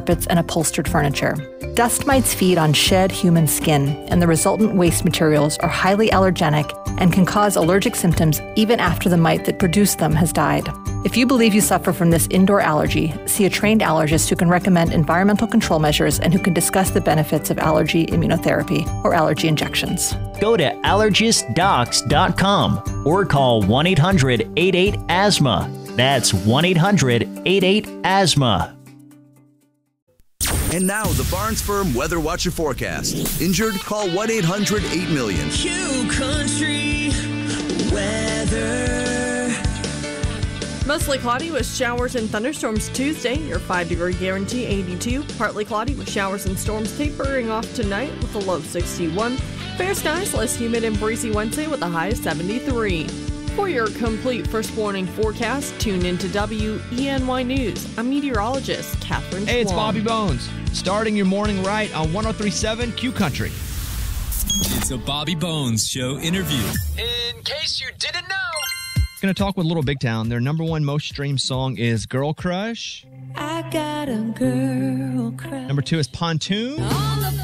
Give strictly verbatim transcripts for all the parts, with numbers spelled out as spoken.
carpets and upholstered furniture. Dust mites feed on shed human skin, and the resultant waste materials are highly allergenic and can cause allergic symptoms even after the mite that produced them has died. If you believe you suffer from this indoor allergy, see a trained allergist who can recommend environmental control measures and who can discuss the benefits of allergy immunotherapy or allergy injections. Go to allergist docs dot com or call one eight hundred eight eight asthma. That's one eight hundred eight eight asthma. And now the Barnes Firm Weather Watcher forecast. Injured? Call one eight hundred eight million. Q Country Weather. Mostly cloudy with showers and thunderstorms Tuesday. Your five-degree guarantee, eighty-two. Partly cloudy with showers and storms tapering off tonight with a low sixty-one. Fair skies, less humid and breezy Wednesday with a high of seventy-three. For your complete first warning forecast, tune into W E N Y News. I'm meteorologist Catherine Hey, it's Schwab. Bobby Bones. Starting your morning right on one oh three point seven Q Country. It's a Bobby Bones Show interview. In case you didn't know. Going to talk with Little Big Town. Their number one most streamed song is Girl Crush. I got a girl crush. Number two is Pontoon. On the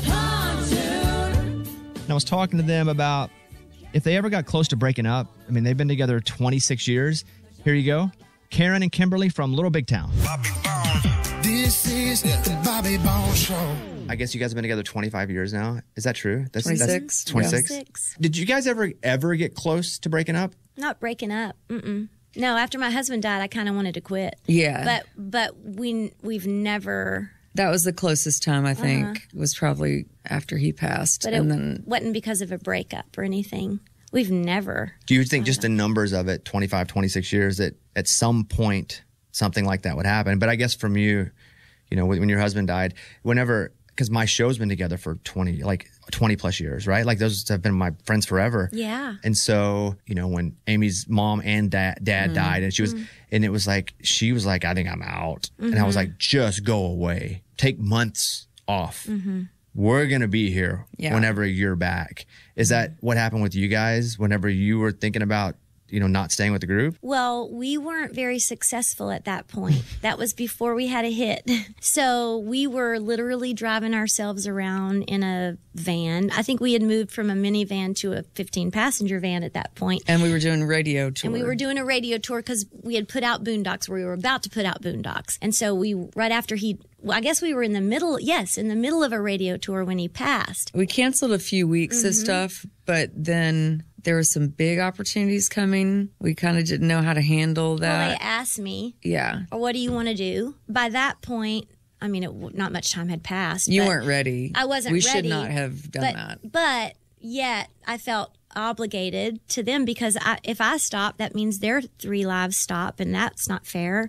pontoon. And I was talking to them about if they ever got close to breaking up. I mean, they've been together twenty-six years. Here you go. Karen and Kimberly from Little Big Town. Bobby Bones. This is the Bobby Bones Show. I guess you guys have been together twenty-five years now. Is that true? That's twenty-six. That's twenty-six. Yeah. twenty-six. Did you guys ever ever get close to breaking up? Not breaking up. Mm-mm. No, after my husband died, I kind of wanted to quit. Yeah. But but we we've never. That was the closest time, I think, Uh-huh. was probably after he passed. But and it then wasn't because of a breakup or anything. We've never. Do you think just the numbers of it, twenty-five, twenty-six years, that at some point something like that would happen? But I guess from you, you know, when your husband died, whenever, because my show's been together for twenty, like twenty plus years, right? Like those have been my friends forever. Yeah. And so, you know, when Amy's mom and dad, dad Mhm. died, and she was, Mhm. and it was like, she was like, I think I'm out. And I was Mhm. like, just go away. Take months off. Mm-hmm. We're going to be here Yeah. whenever you're back. Is that what happened with you guys whenever you were thinking about, you know, not staying with the group? Well, we weren't very successful at that point. That was before we had a hit. So we were literally driving ourselves around in a van. I think we had moved from a minivan to a fifteen-passenger van at that point. and we were doing a radio tour. And we were doing a radio tour because we had put out Boondocks. We were about to put out Boondocks. And so we, right after he, well, I guess we were in the middle, yes, in the middle of a radio tour when he passed. We canceled a few weeks of Mhm. stuff, but then there were some big opportunities coming. We kind of didn't know how to handle Well, that. they asked me, yeah. or what do you want to do? By that point, I mean, it, not much time had passed. You but weren't ready. I wasn't we ready. should not have done but, that. But yet, I felt obligated to them because I, if I stop, that means their three lives stop, and that's not fair.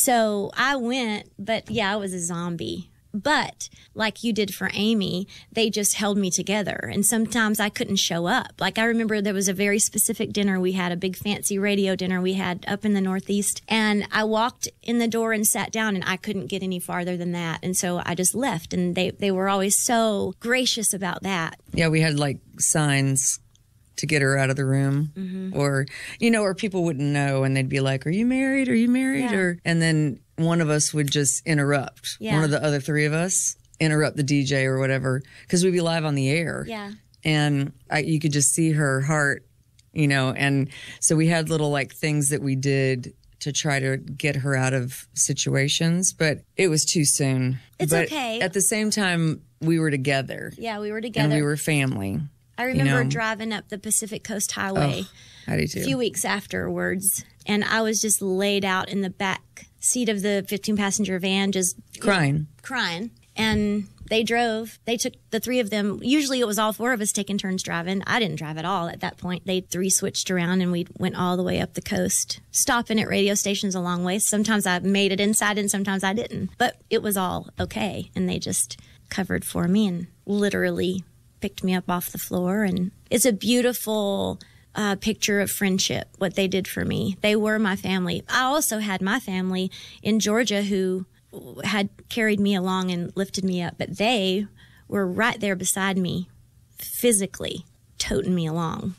So I went, but yeah, I was a zombie. But like you did for Amy, they just held me together. And sometimes I couldn't show up. Like I remember there was a very specific dinner. We had a big fancy radio dinner we had up in the Northeast. And I walked in the door and sat down, and I couldn't get any farther than that. And so I just left. And they, they were always so gracious about that. Yeah, we had like signs to get her out of the room, Mhm. or you know, or people wouldn't know, and they'd be like, "Are you married? Are you married?" Yeah. Or and then one of us would just interrupt. Yeah. One of the other three of us interrupt the D J or whatever, because we'd be live on the air. Yeah. And I, you could just see her heart, you know. And so we had little like things that we did to try to get her out of situations, but it was too soon. It's But okay. At the same time, we were together. Yeah, we were together. And we were family. I remember you know? driving up the Pacific Coast Highway Oh, I do too. a few weeks afterwards, and I was just laid out in the back seat of the fifteen-passenger van, just you know, Crying. crying. And they drove. They took the three of them. Usually it was all four of us taking turns driving. I didn't drive at all at that point. They three switched around, and we went all the way up the coast, stopping at radio stations a long way. Sometimes I made it inside, and sometimes I didn't. But it was all okay, and they just covered for me and literally picked me up off the floor. And it's a beautiful uh, picture of friendship, what they did for me. They were my family. I also had my family in Georgia who had carried me along and lifted me up, but they were right there beside me, physically toting me along.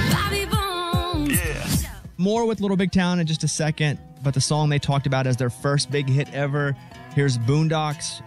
More with Little Big Town in just a second, but the song they talked about as their first big hit ever, here's Boondocks